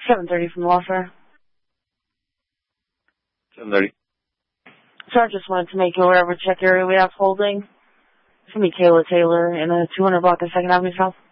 7:30 from the welfare. 7:30. Sir, I just wanted to make you aware of a check area we have holding. It's going to be Kayla Taylor in a 200 block of 2nd Avenue South.